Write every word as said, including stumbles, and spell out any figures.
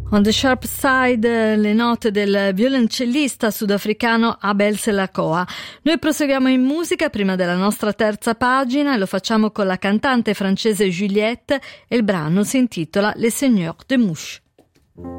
On the Sharp Side, le note del violoncellista sudafricano Abel Selakoa. Noi proseguiamo in musica prima della nostra terza pagina e lo facciamo con la cantante francese Juliette e il brano si intitola Les Seigneurs de Mouche.